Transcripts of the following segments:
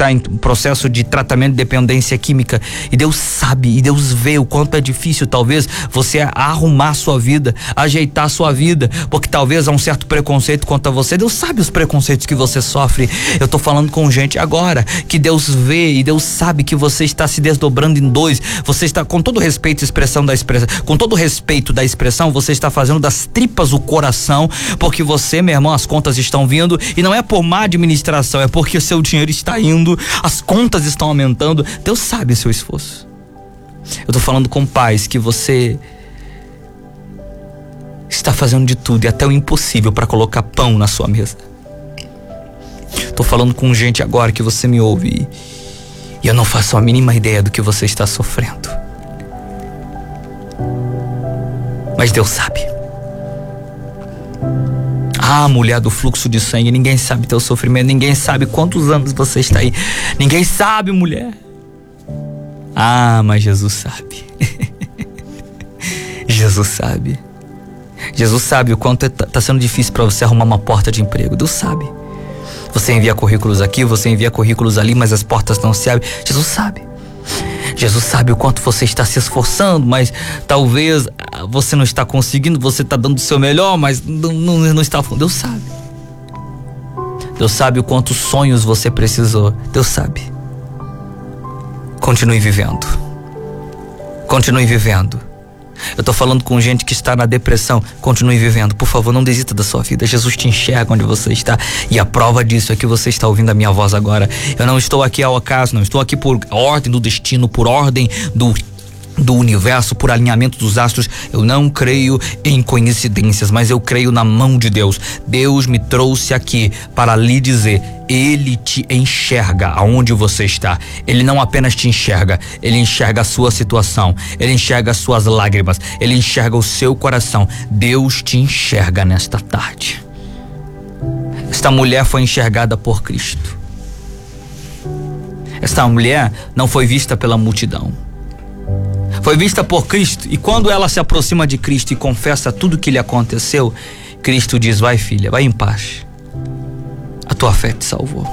está em processo de tratamento de dependência química, e Deus sabe, e Deus vê o quanto é difícil talvez você arrumar a sua vida, ajeitar a sua vida, porque talvez há um certo preconceito contra você. Deus sabe os preconceitos que você sofre. Eu tô falando com gente agora que Deus vê e Deus sabe que você está se desdobrando em dois. Você está, com todo respeito, com todo respeito da expressão, você está fazendo das tripas o coração, porque você, meu irmão, as contas estão vindo, e não é por má administração, é porque o seu dinheiro está indo, as contas estão aumentando. Deus sabe o seu esforço. Eu tô falando com pais que você está fazendo de tudo e até o impossível para colocar pão na sua mesa. Tô falando com gente agora que você me ouve e eu não faço a mínima ideia do que você está sofrendo. Mas Deus sabe. Ah, mulher do fluxo de sangue, ninguém sabe teu sofrimento, ninguém sabe quantos anos você está aí, ninguém sabe, mulher. Ah, mas Jesus sabe. Jesus sabe. Jesus sabe o quanto está sendo difícil para você arrumar uma porta de emprego. Deus sabe. Você envia currículos aqui, você envia currículos ali, mas as portas não se abrem. Jesus sabe. Jesus sabe o quanto você está se esforçando, mas talvez você não está conseguindo, você está dando o seu melhor, mas não está. Deus sabe. Deus sabe o quantos sonhos você precisou. Deus sabe. Continue vivendo. Continue vivendo. Eu tô falando com gente que está na depressão. Continue vivendo, por favor, não desista da sua vida. Jesus te enxerga onde você está, e a prova disso é que você está ouvindo a minha voz agora. Eu não estou aqui ao acaso, não estou aqui por ordem do destino, por ordem do universo, por alinhamento dos astros. Eu não creio em coincidências, mas eu creio na mão de Deus. Deus me trouxe aqui para lhe dizer: Ele te enxerga aonde você está. Ele não apenas te enxerga, Ele enxerga a sua situação, Ele enxerga as suas lágrimas, Ele enxerga o seu coração. Deus te enxerga nesta tarde. Esta mulher foi enxergada por Cristo. Esta mulher não foi vista pela multidão, foi vista por Cristo. E quando ela se aproxima de Cristo e confessa tudo que lhe aconteceu, Cristo diz: vai, filha, vai em paz, a tua fé te salvou.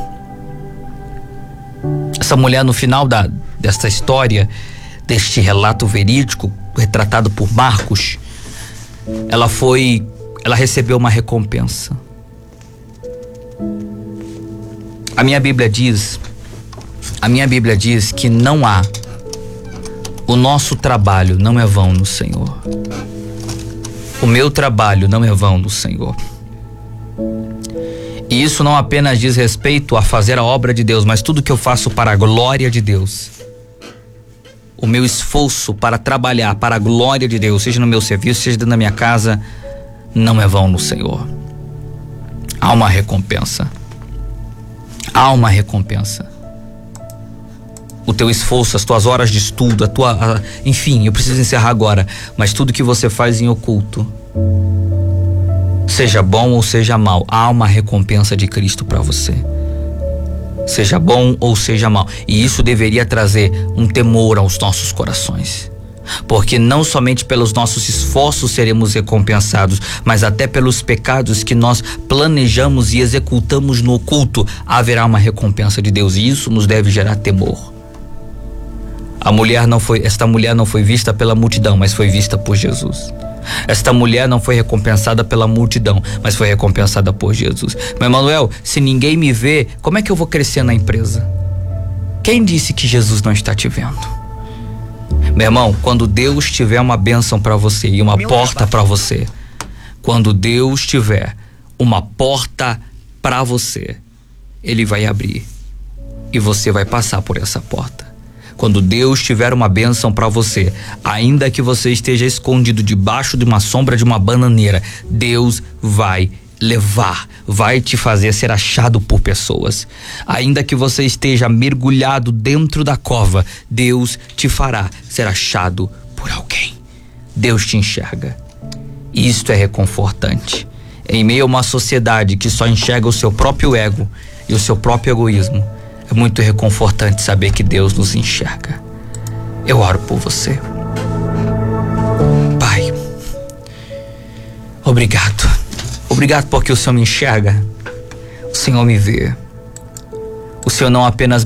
Essa mulher, no final desta história, deste relato verídico retratado por Marcos, ela recebeu uma recompensa. A minha Bíblia diz que não há, o nosso trabalho não é vão no Senhor. O meu trabalho não é vão no Senhor. E isso não apenas diz respeito a fazer a obra de Deus, mas tudo que eu faço para a glória de Deus. O meu esforço para trabalhar para a glória de Deus, seja no meu serviço, seja dentro da minha casa, não é vão no Senhor. Há uma recompensa. Há uma recompensa. O teu esforço, as tuas horas de estudo, enfim, eu preciso encerrar agora, mas tudo que você faz em oculto, seja bom ou seja mal, há uma recompensa de Cristo para você. Seja bom ou seja mal. E isso deveria trazer um temor aos nossos corações. Porque não somente pelos nossos esforços seremos recompensados, mas até pelos pecados que nós planejamos e executamos no oculto, haverá uma recompensa de Deus, e isso nos deve gerar temor. Esta mulher não foi vista pela multidão, mas foi vista por Jesus. Esta mulher não foi recompensada pela multidão, mas foi recompensada por Jesus. Mas, Emanuel, se ninguém me vê, como é que eu vou crescer na empresa? Quem disse que Jesus não está te vendo? Meu irmão, quando Deus tiver uma bênção para você e uma porta para você, quando Deus tiver uma porta para você, Ele vai abrir e você vai passar por essa porta. Quando Deus tiver uma bênção para você, ainda que você esteja escondido debaixo de uma sombra de uma bananeira, Deus vai levar, vai te fazer ser achado por pessoas. Ainda que você esteja mergulhado dentro da cova, Deus te fará ser achado por alguém. Deus te enxerga. Isto é reconfortante. Em meio a uma sociedade que só enxerga o seu próprio ego e o seu próprio egoísmo, é muito reconfortante saber que Deus nos enxerga. Eu oro por você. Pai, obrigado. Obrigado porque o Senhor me enxerga. O Senhor me vê. O Senhor não apenas